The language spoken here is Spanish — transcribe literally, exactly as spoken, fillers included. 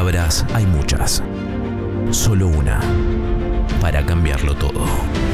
palabras hay muchas. Solo una para cambiarlo todo.